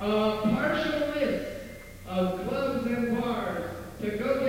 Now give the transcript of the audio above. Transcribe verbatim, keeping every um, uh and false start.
A partial list of clubs and bars to go